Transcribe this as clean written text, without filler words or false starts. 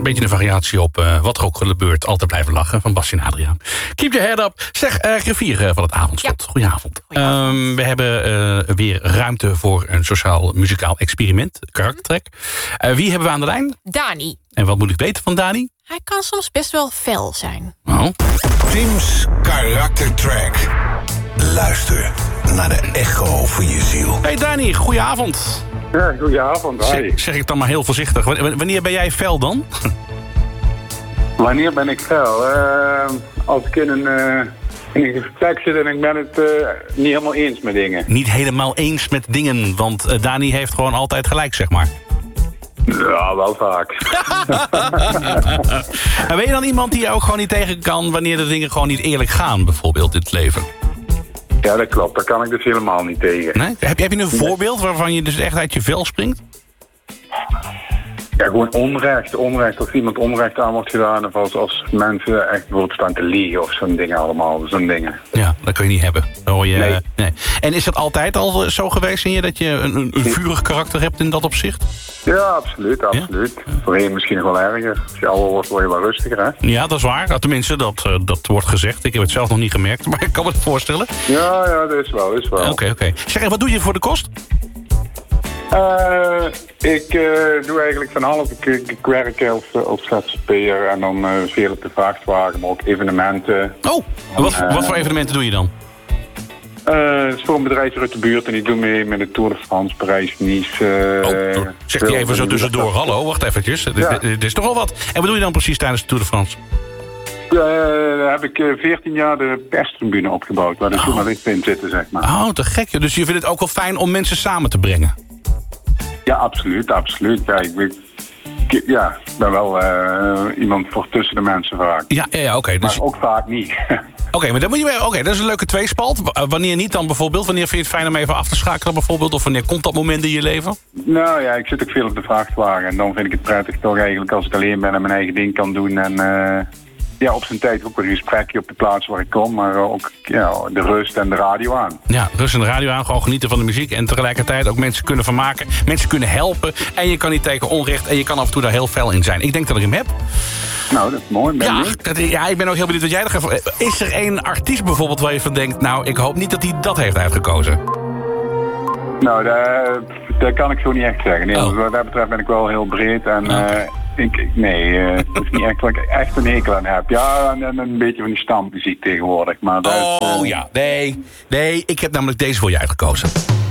beetje een variatie op wat er ook gebeurt. Altijd blijven lachen van Bas en Adriaan. Keep your head up. Zeg, griffier van het avondslot. Ja. Goedenavond. We hebben weer ruimte voor een sociaal-muzikaal experiment. Karaktertrek. Wie hebben we aan de lijn? Dani. En wat moet ik weten van Dani? Hij kan soms best wel fel zijn. Oh. Tim's karaktertrack. Luister naar de echo van je ziel. Hey Dani, goedenavond. Ja, goedenavond. Hi. Zeg ik dan maar heel voorzichtig. Wanneer ben jij fel dan? Wanneer ben ik fel? Als ik in een gesprek zit en ik ben het niet helemaal eens met dingen. Niet helemaal eens met dingen, want Dani heeft gewoon altijd gelijk, zeg maar. Ja, wel vaak. En ben je dan iemand die je ook gewoon niet tegen kan wanneer de dingen gewoon niet eerlijk gaan, bijvoorbeeld in het leven? Ja, dat klopt. Daar kan ik dus helemaal niet tegen. Nee? Heb je een voorbeeld waarvan je dus echt uit je vel springt? Ja, gewoon onrecht. Als iemand onrecht aan wordt gedaan of als mensen echt bijvoorbeeld staan te liegen of zo'n dingen allemaal. Zo'n dingen. Ja, dat kun je niet hebben. Dan hoor je, Nee. En is dat altijd al zo geweest in je dat je een vurig karakter hebt in dat opzicht? Ja, absoluut. Ja? Voorheen misschien nog wel erger. Als je ouder wordt, word je wel rustiger, hè? Ja, dat is waar. Nou, tenminste, dat wordt gezegd. Ik heb het zelf nog niet gemerkt, maar ik kan me het voorstellen. Ja, dat is wel. Oké. Zeg, en wat doe je voor de kost? Ik doe eigenlijk van alles. Ik werk als ZZP'er en dan veel op de vrachtwagen, maar ook evenementen. Oh, wat voor evenementen doe je dan? Het is voor een bedrijf uit de buurt en die doen mee met de Tour de France, Parijs-Nice. Zegt hij even zo tussendoor. Hallo, wacht eventjes. Ja. Dit is toch wel wat. En wat doe je dan precies tijdens de Tour de France? Heb ik 14 jaar de perstribune opgebouwd, waar de journalisten in zitten, zeg maar. Oh, te gek. Dus je vindt het ook wel fijn om mensen samen te brengen? Ja, absoluut. Ja, ik ben wel iemand voor tussen de mensen vaak. Ja, oké. Dus... Maar ook vaak niet. Oké, maar dan moet je dat is een leuke tweespalt. Wanneer niet dan bijvoorbeeld? Wanneer vind je het fijn om even af te schakelen bijvoorbeeld? Of wanneer komt dat moment in je leven? Nou ja, ik zit ook veel op de vrachtwagen. En dan vind ik het prettig toch eigenlijk als ik alleen ben en mijn eigen ding kan doen. En op zijn tijd ook een gesprekje op de plaats waar ik kom. Maar ook de rust en de radio aan. Ja, rust en de radio aan. Gewoon genieten van de muziek. En tegelijkertijd ook mensen kunnen vermaken. Mensen kunnen helpen. En je kan niet tegen onrecht. En je kan af en toe daar heel fel in zijn. Ik denk dat ik hem heb. Nou, dat is mooi. Ik ben ook heel benieuwd wat jij er gaat. Is er één artiest bijvoorbeeld waar je van denkt... nou, ik hoop niet dat hij dat heeft uitgekozen? Nou, dat kan ik zo niet echt zeggen. Nee, wat dat betreft ben ik wel heel breed. En het is niet echt waar ik echt een hekel aan heb. Ja, en een beetje van die stampmuziek tegenwoordig. Maar Nee, ik heb namelijk deze voor je uitgekozen.